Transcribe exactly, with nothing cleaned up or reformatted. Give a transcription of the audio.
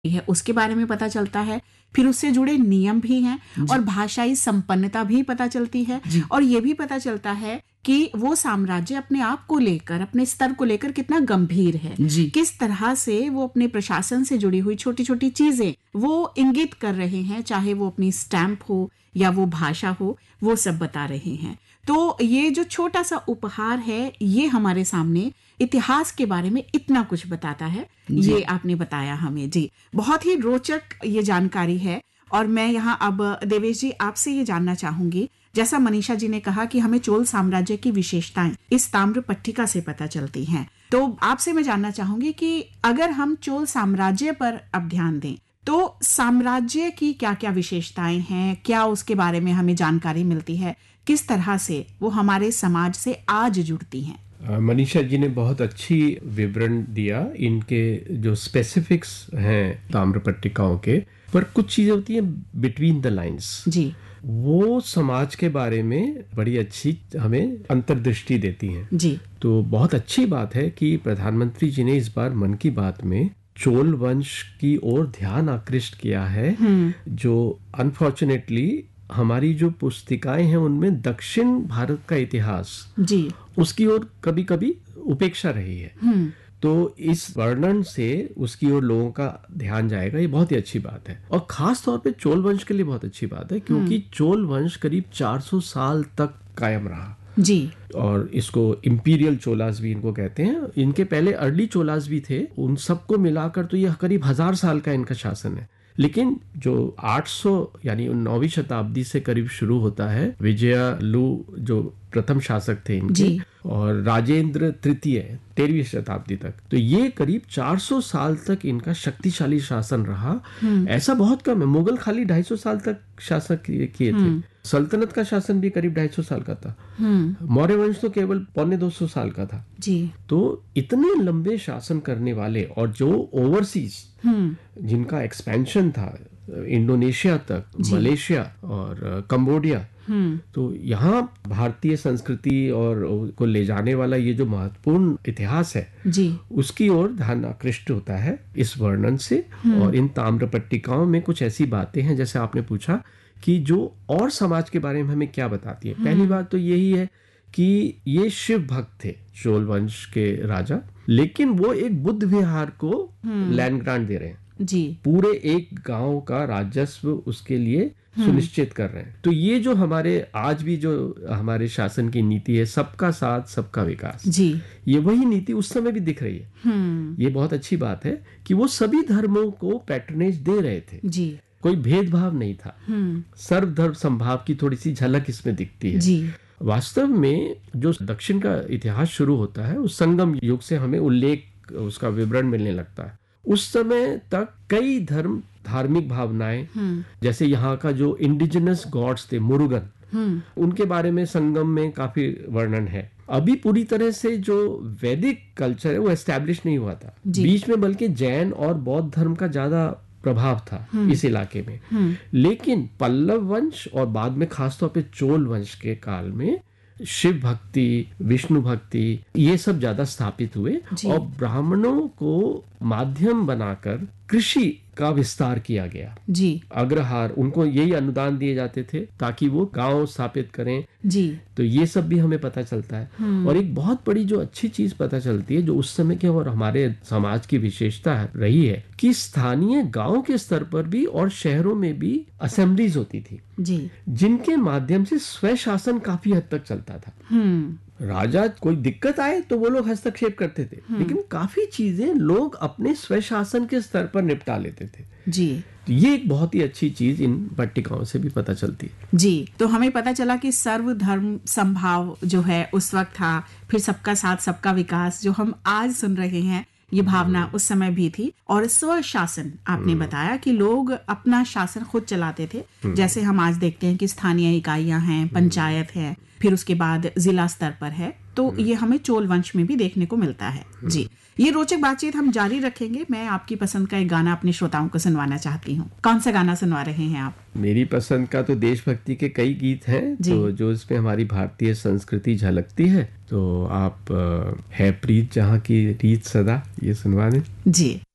है उसके बारे में पता चलता है, फिर उससे जुड़े नियम भी हैं और भाषाई संपन्नता भी पता चलती है, और ये भी पता चलता है कि वो साम्राज्य अपने आप को लेकर, अपने स्तर को लेकर कितना गंभीर है, किस तरह से वो अपने प्रशासन से जुड़ी हुई छोटी छोटी चीजें वो इंगित कर रहे हैं, चाहे वो अपनी स्टैंप हो या वो भाषा हो, वो सब बता रहे हैं। तो ये जो छोटा सा उपहार है, ये हमारे सामने इतिहास के बारे में इतना कुछ बताता है। ये आपने बताया हमें जी, बहुत ही रोचक ये जानकारी है। और मैं यहाँ अब देवेश जी आपसे ये जानना चाहूंगी, जैसा मनीषा जी ने कहा कि हमें चोल साम्राज्य की विशेषताएं इस ताम्र पट्टिका से पता चलती हैं, तो आपसे मैं जानना चाहूंगी कि अगर हम चोल साम्राज्य पर अब ध्यान दें तो साम्राज्य की क्या क्या विशेषताएं हैं, क्या उसके बारे में हमें जानकारी मिलती है, किस तरह से वो हमारे समाज से आज जुड़ती हैं। मनीषा जी ने बहुत अच्छी विवरण दिया इनके जो स्पेसिफिक्स हैं ताम्र पट्टिकाओं के, पर कुछ चीजें होती हैं बिटवीन द लाइंस जी, वो समाज के बारे में बड़ी अच्छी हमें अंतर्दृष्टि देती हैं जी। तो बहुत अच्छी बात है कि प्रधानमंत्री जी ने इस बार मन की बात में चोल वंश की ओर ध्यान आकृष्ट किया है, जो अनफॉर्चुनेटली हमारी जो पुस्तिकाएं हैं उनमें दक्षिण भारत का इतिहास जी उसकी ओर कभी कभी उपेक्षा रही है। तो इस वर्णन से उसकी ओर लोगों का ध्यान जाएगा, ये बहुत ही अच्छी बात है। और खास तौर पे चोल वंश के लिए बहुत अच्छी बात है, क्योंकि चोल वंश करीब चार सौ साल तक कायम रहा जी, और इसको इंपीरियल चोलास भी इनको कहते हैं। इनके पहले अर्ली चोलास भी थे, उन सबको मिलाकर तो यह करीब हजार साल का इनका शासन है। लेकिन जो आठ सौ यानी नौवीं शताब्दी से करीब शुरू होता है, विजयालु जो प्रथम शासक थे इनके, और राजेंद्र तृतीय तेरहवीं शताब्दी तक, तो ये करीब चार सौ साल तक इनका शक्तिशाली शासन रहा। ऐसा बहुत कम है, मुगल खाली ढाई सौ साल तक शासक किए थे, सल्तनत का शासन भी करीब ढाई सौ साल का था, मौर्य वंश तो केवल पौने दो सौ साल का था जी। तो इतने लंबे शासन करने वाले, और जो ओवरसीज जिनका एक्सपेंशन था इंडोनेशिया तक, मलेशिया और कंबोडिया, तो यहाँ भारतीय संस्कृति और को ले जाने वाला ये जो महत्वपूर्ण इतिहास है जी, उसकी ओर ध्यान आकृष्ट होता है इस वर्णन से। और इन ताम्र पट्टिकाओं में कुछ ऐसी बातें हैं, जैसे आपने पूछा कि जो और समाज के बारे में हमें क्या बताती है। पहली बात तो यही है कि ये शिव भक्त थे चोल वंश के राजा, लेकिन वो एक बुद्ध विहार को लैंड ग्रांट दे रहे हैं जी, पूरे एक गांव का राजस्व उसके लिए सुनिश्चित कर रहे हैं। तो ये जो हमारे आज भी जो हमारे शासन की नीति है, सबका साथ सबका विकास जी, ये वही नीति उस समय भी दिख रही है। ये बहुत अच्छी बात है कि वो सभी धर्मों को पैट्रनेज दे रहे थे जी, कोई भेदभाव नहीं था, सर्वधर्म संभाव की थोड़ी सी झलक इसमें दिखती है जी। वास्तव में जो दक्षिण का इतिहास शुरू होता है, उस संगम युग से हमें उल्लेख, उसका विवरण मिलने लगता है। उस समय तक कई धर्म, धार्मिक भावनाएं, जैसे यहाँ का जो इंडिजिनस गॉड्स थे मुरुगन, उनके बारे में संगम में काफी वर्णन है। अभी पूरी तरह से जो वैदिक कल्चर है वो एस्टैब्लिश नहीं हुआ था बीच में, बल्कि जैन और बौद्ध धर्म का ज्यादा प्रभाव था इस इलाके में। लेकिन पल्लव वंश और बाद में खासतौर पे चोल वंश के काल में शिव भक्ति, विष्णु भक्ति, ये सब ज्यादा स्थापित हुए, और ब्राह्मणों को माध्यम बनाकर कृषि का विस्तार किया गया जी। अग्रहार, उनको यही अनुदान दिए जाते थे ताकि वो गांव स्थापित करें जी। तो ये सब भी हमें पता चलता है। और एक बहुत बड़ी जो अच्छी चीज पता चलती है, जो उस समय के और हमारे समाज की विशेषता रही है, कि स्थानीय गांव के स्तर पर भी और शहरों में भी असेंबलीज होती थी जी, जिनके माध्यम से स्वशासन काफी हद तक चलता था। राजा कोई दिक्कत आए तो वो लोग हस्तक्षेप करते थे, लेकिन काफी चीजें लोग अपने स्वशासन के स्तर पर निपटा लेते थे जी। तो ये एक बहुत ही अच्छी चीज इन पट्टिकाओं से भी पता चलती है जी। तो हमें पता चला कि सर्वधर्म संभाव जो है उस वक्त था, फिर सबका साथ सबका विकास जो हम आज सुन रहे हैं, ये भावना उस समय भी थी। और स्वशासन आपने बताया कि लोग अपना शासन खुद चलाते थे, जैसे हम आज देखते हैं कि स्थानीय इकाइयां हैं, पंचायत है, फिर उसके बाद जिला स्तर पर है। तो ये हमें चोल वंश में भी देखने को मिलता है जी। ये रोचक बातचीत हम जारी रखेंगे। मैं आपकी पसंद का एक गाना अपने श्रोताओं को सुनवाना चाहती हूँ। कौन सा गाना सुनवा रहे हैं आप? मेरी पसंद का तो देशभक्ति के कई गीत हैं, तो जो इसमें हमारी भारतीय संस्कृति झलकती है, तो आप है प्रीत जहाँ की रीत सदा, ये सुनवा दें जी।